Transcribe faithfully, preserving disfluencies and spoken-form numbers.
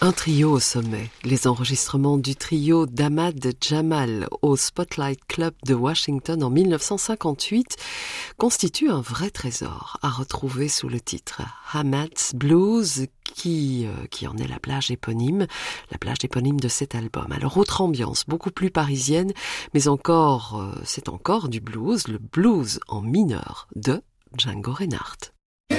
Un trio au sommet. Les enregistrements du trio d'Ahmad Jamal au Spotlight Club de Washington en mille neuf cent cinquante-huit constituent un vrai trésor à retrouver sous le titre Ahmad's Blues, qui, euh, qui en est la plage éponyme, la plage éponyme de cet album. Alors, autre ambiance, beaucoup plus parisienne, mais encore, euh, c'est encore du blues, le blues en mineur de Django Reinhardt.